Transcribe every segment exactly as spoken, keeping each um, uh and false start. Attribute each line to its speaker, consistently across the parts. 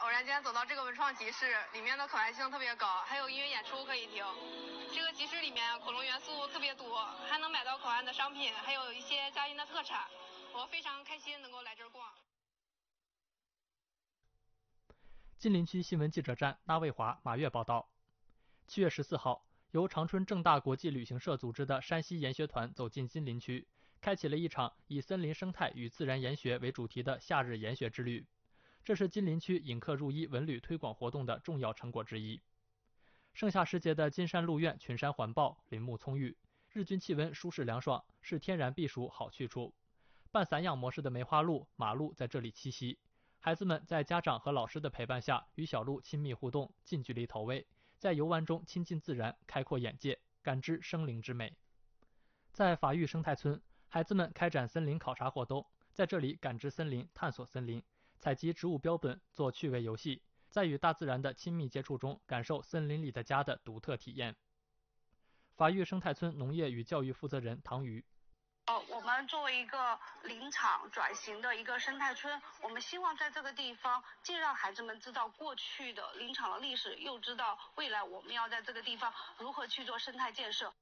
Speaker 1: 偶然间走到这个文创集市，里面的可玩性特别高，还有音乐演出可以听。这个集市里面恐龙元素特别多，还能买到可玩的商品，还有一些嘉兴的特产。我非常开心能够来这儿逛。
Speaker 2: 金陵区新闻记者站那卫华、马月报道。七月十四号，由长春正大国际旅行社组织的山西研学团走进金陵区，开启了一场以森林生态与自然研学为主题的夏日研学之旅。这是金陵区引客入医文旅推广活动的重要成果之一。盛夏时节的金山鹿苑群山环抱，林木葱郁，日均气温舒适凉爽，是天然避暑好去处。半散养模式的梅花鹿、马鹿在这里栖息。孩子们在家长和老师的陪伴下，与小鹿亲密互动，近距离投喂，在游玩中亲近自然，开阔眼界，感知生灵之美。在法育生态村，孩子们开展森林考察活动，在这里感知森林，探索森林，采集植物标本，做趣味游戏，在与大自然的亲密接触中，感受森林里的家的独特体验。法育生态村农业与教育负责人唐瑜。
Speaker 3: 呃，我们作为一个林场转型的一个生态村，我们希望在这个地方既让孩子们知道过去的林场的历史，又知道未来我们要在这个地方如何去做生态建设。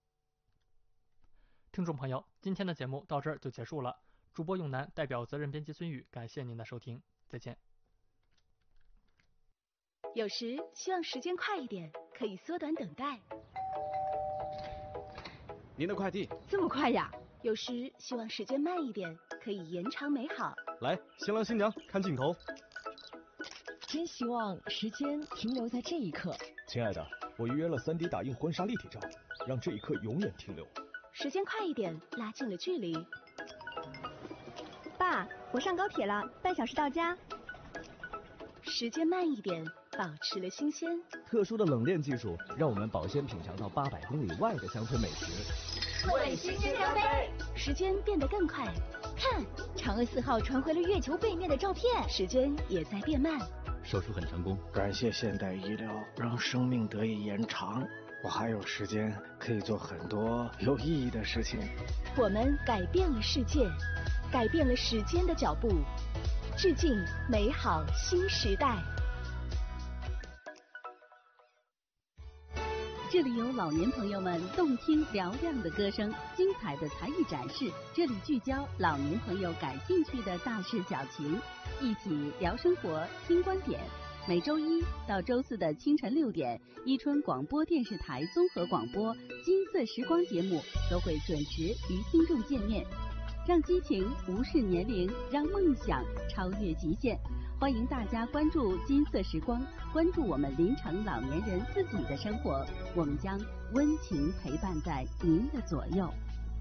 Speaker 2: 听众朋友，今天的节目到这儿就结束了。主播永南代表责任编辑孙宇，感谢您的收听，再见。
Speaker 4: 有时希望时间快一点，可以缩短等待。
Speaker 5: 您的快递
Speaker 4: 这么快呀？有时希望时间慢一点，可以延长美好。
Speaker 5: 来，新郎新娘看镜头。
Speaker 6: 真希望时间停留在这一刻。
Speaker 7: 亲爱的，我预约了 三 D 打印婚纱立体照，让这一刻永远停留。
Speaker 4: 时间快一点，拉近了距离。
Speaker 8: 爸，我上高铁了，半小时到家。
Speaker 4: 时间慢一点，保持了新鲜。
Speaker 9: 特殊的冷链技术，让我们保鲜品尝到八百公里外的乡村美食。
Speaker 8: 为新鲜干杯！
Speaker 4: 时间变得更快，
Speaker 8: 看，嫦娥四号传回了月球背面的照片。
Speaker 4: 时间也在变慢。
Speaker 10: 手术很成功，
Speaker 11: 感谢现代医疗，让生命得以延长。我还有时间可以做很多有意义的事情。
Speaker 4: 我们改变了世界，改变了时间的脚步，致敬美好新时代。
Speaker 12: 这里有老年朋友们动听嘹亮的歌声，精彩的才艺展示。这里聚焦老年朋友感兴趣的大事小情，一起聊生活、听观点。每周一到周四的清晨六点，伊春广播电视台综合广播《金色时光》节目都会准时与听众见面，让激情无视年龄，让梦想超越极限。欢迎大家关注金色时光，关注我们临城老年人自己的生活，我们将温情陪伴在您的左右。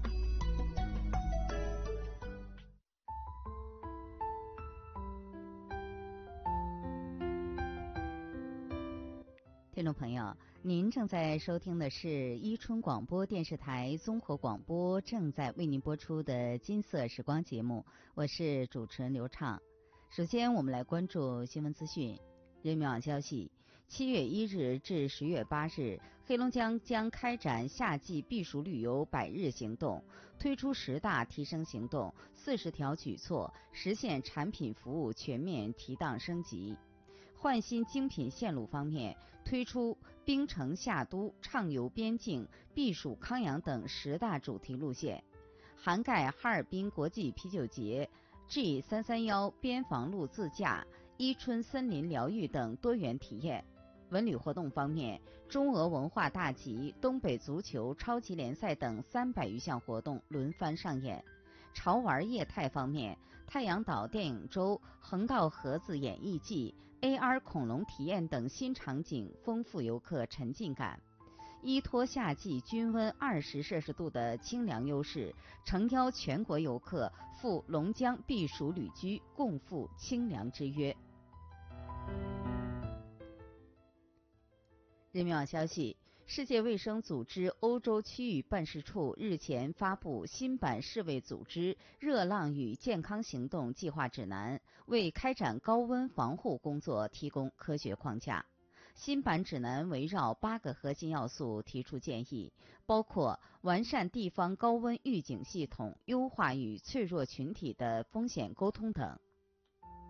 Speaker 12: 听众朋友，您正在收听的是伊春广播电视台综合广播正在为您播出的金色时光节目，我是主持人刘畅。首先我们来关注新闻资讯。人民网消息，七月一日至十月八日，黑龙江将开展夏季避暑旅游百日行动，推出十大提升行动、四十条举措，实现产品服务全面提档升级。焕新精品线路方面，推出冰城夏都、畅游边境、避暑康养等十大主题路线，涵盖哈尔滨国际啤酒节、G 三三一边防路自驾、伊春森林疗愈等多元体验。文旅活动方面，中俄文化大集、东北足球超级联赛等三百余项活动轮番上演。潮玩业态方面，太阳岛电影周、横道河子演艺季、A R 恐龙体验等新场景丰富游客沉浸感。依托夏季均温二十摄氏度的清凉优势，诚邀全国游客赴龙江避暑旅居，共赴清凉之约。人民网消息，世界卫生组织欧洲区域办事处日前发布新版世卫组织热浪与健康行动计划指南，为开展高温防护工作提供科学框架。新版指南围绕八个核心要素提出建议，包括完善地方高温预警系统、优化与脆弱群体的风险沟通等。